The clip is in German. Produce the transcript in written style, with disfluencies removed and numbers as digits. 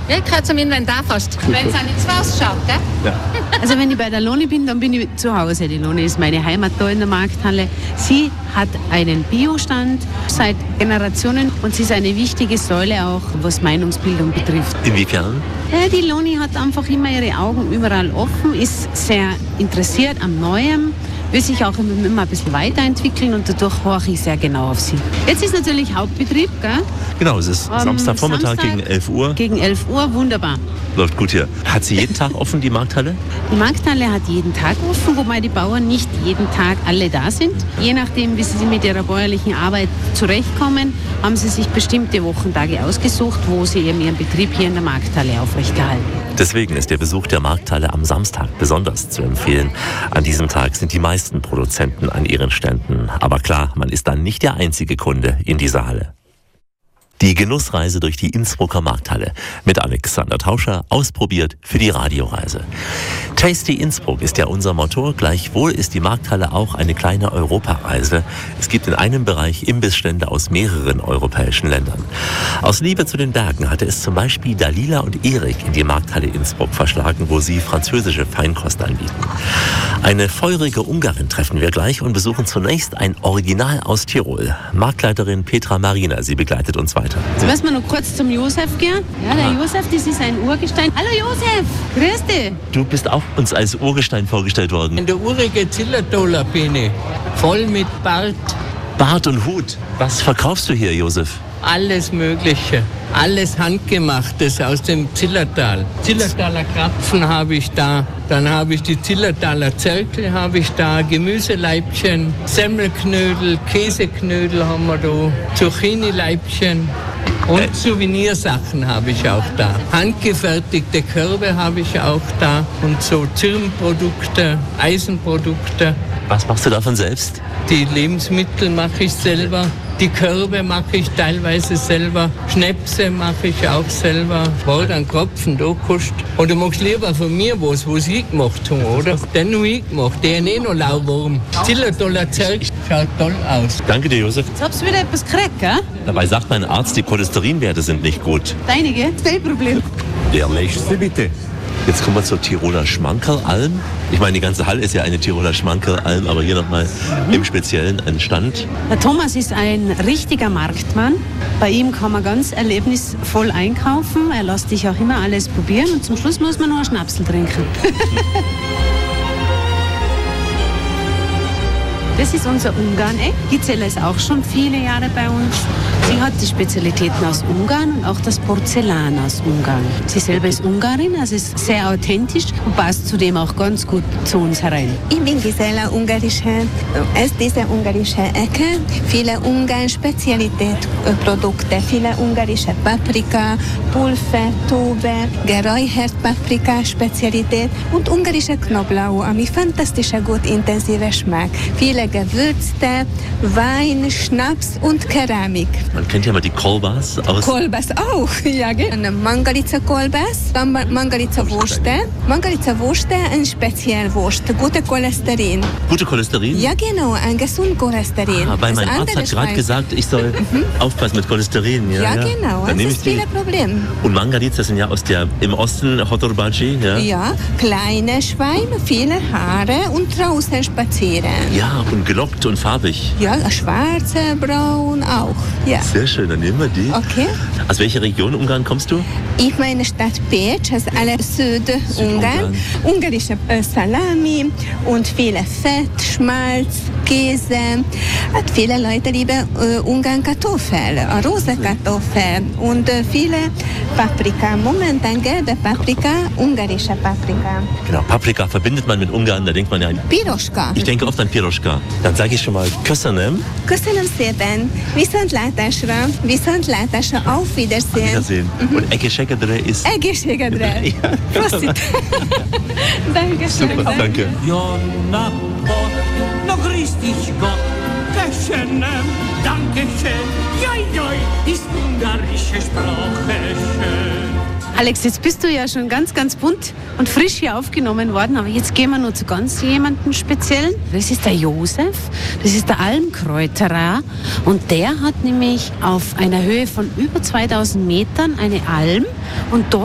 Ja, gehört zum Inventar fast. Wenn es auch nichts ausschaut, gell? Ja. Also wenn ich bei der Loni bin, dann bin ich zu Hause. Die Loni ist meine Heimat da in der Markthalle. Sie hat einen Biostand seit Generationen und sie ist eine wichtige Säule auch, was Meinungsbildung betrifft. Inwiefern? Die Loni hat einfach immer ihre Augen überall offen, ist sehr interessiert am Neuem, will sich auch immer ein bisschen weiterentwickeln und dadurch horche ich sehr genau auf sie. Jetzt ist natürlich Hauptbetrieb, gell? Genau, es ist Samstagvormittag gegen 11 Uhr. Gegen 11 Uhr, wunderbar. Läuft gut hier. Hat sie jeden Tag offen, die Markthalle? Die Markthalle hat jeden Tag offen, wobei die Bauern nicht jeden Tag alle da sind. Je nachdem, wie sie mit ihrer bäuerlichen Arbeit zurechtkommen, haben sie sich bestimmte Wochentage ausgesucht, wo sie eben ihren Betrieb hier in der Markthalle aufrechterhalten. Deswegen ist der Besuch der Markthalle am Samstag besonders zu empfehlen. An diesem Tag sind die meisten Produzenten an ihren Ständen. Aber klar, man ist dann nicht der einzige Kunde in dieser Halle. Die Genussreise durch die Innsbrucker Markthalle mit Alexander Tauscher, ausprobiert für die Radioreise. Tasty Innsbruck ist ja unser Motto, gleichwohl ist die Markthalle auch eine kleine Europareise. Es gibt in einem Bereich Imbissstände aus mehreren europäischen Ländern. Aus Liebe zu den Bergen hatte es zum Beispiel Dalila und Erik in die Markthalle Innsbruck verschlagen, wo sie französische Feinkost anbieten. Eine feurige Ungarin treffen wir gleich und besuchen zunächst ein Original aus Tirol. Marktleiterin Petra Marina, sie begleitet uns weiter. Jetzt müssen wir noch kurz zum Josef gehen. Ja, der Josef, das ist ein Urgestein. Hallo Josef, grüß dich. Du bist auch uns als Urgestein vorgestellt worden. In der urige Zillertaler bin ich, voll mit Bart. Bart und Hut. Was verkaufst du hier, Josef? Alles Mögliche, alles Handgemachtes aus dem Zillertal. Zillertaler Krapfen habe ich da, dann habe ich die Zillertaler Zirkel habe ich da, Gemüseleibchen, Semmelknödel, Käseknödel haben wir da, Zucchini-Leibchen. Und Souvenirsachen habe ich auch da. Handgefertigte Körbe habe ich auch da. Und so Zirnprodukte, Eisenprodukte. Was machst du davon selbst? Die Lebensmittel mache ich selber. Die Körbe mache ich teilweise selber. Schnäpse mache ich auch selber. War dann Kopfen, da kostet. Und du machst lieber von mir was ich gemacht habe, oder? Den habe ich gemacht. Der ist noch Lauwarm. Zillertaler Zirkel. Schaut toll aus. Danke dir, Josef. Jetzt hast du wieder etwas gekriegt, gell? Dabei sagt mein Arzt, die Cholesterinwerte sind nicht gut. Deinige? Kein Problem. Der nächste bitte. Jetzt kommen wir zur Tiroler Schmankerlalm. Ich meine, die ganze Halle ist ja eine Tiroler Schmankerlalm, aber hier nochmal im Speziellen ein Stand. Der Thomas ist ein richtiger Marktmann. Bei ihm kann man ganz erlebnisvoll einkaufen. Er lässt dich auch immer alles probieren und zum Schluss muss man noch einen Schnapsel trinken. Das ist unser Ungarn-Eck. Gizella ist auch schon viele Jahre bei uns. Sie hat die Spezialitäten aus Ungarn und auch das Porzellan aus Ungarn. Sie selber ist Ungarin, also ist sehr authentisch und passt zudem auch ganz gut zu uns herein. Ich bin Gisela, ungarische. Es ist diese ungarische Ecke. Viele Ungarn-Spezialitätsprodukte, viele ungarische Paprika, Pulver, Tube, geräuchert Paprika-Spezialität und ungarische Knoblauch, mit fantastischer, gut intensiver Geschmack. Viele Gewürze, Wein, Schnaps und Keramik. Man kennt ja mal die Kolbas aus... Kolbas auch, ja, genau. Mangalica Kolbas, dann Mangalica Wurste. Mangalica Wurste, ein Spezialwurst, gute Cholesterin. Gute Cholesterin? Ja, genau, ein gesund Cholesterin. Weil mein Arzt hat gerade gesagt, ich soll aufpassen mit Cholesterin. Ja, genau, dann das ist viele Probleme. Und Mangalica sind ja im Osten Hotorbaci, ja? Ja, kleine Schweine, viele Haare und draußen spazieren. Ja, und gelockt und farbig. Ja, schwarze, braun auch. Ja. Sehr schön, dann nehmen wir die. Okay. Aus welcher Region Ungarn kommst du? Ich meine Stadt Pécs, also alle Südungarn. Ungarische Salami und viele Fett, Schmalz, Käse. Hat viele Leute lieben Ungarn-Kartoffeln, rosa Kartoffeln und viele Paprika. Momentan gelbe Paprika, ungarische Paprika. Genau, Paprika verbindet man mit Ungarn, da denkt man ja an... Piroska. Ich denke oft an Piroska. Dann sage ich schon mal Köszönöm. Köszönöm szépen. Viszontlátásra. Viszontlátásra. Auf Wiedersehen. Auf Wiedersehen. Und Egészségedre ist... Egészségedre. Ja. Prosit. Dankeschön. Super, danke. Jonna Gott, no grüß dich Gott, Köszönöm, Dankeschön, joi, ist ungarische Sprache schön. Alex, jetzt bist du ja schon ganz, ganz bunt und frisch hier aufgenommen worden, aber jetzt gehen wir noch zu ganz jemandem Speziellen. Das ist der Josef, das ist der Almkräuterer und der hat nämlich auf einer Höhe von über 2000 Metern eine Alm und dort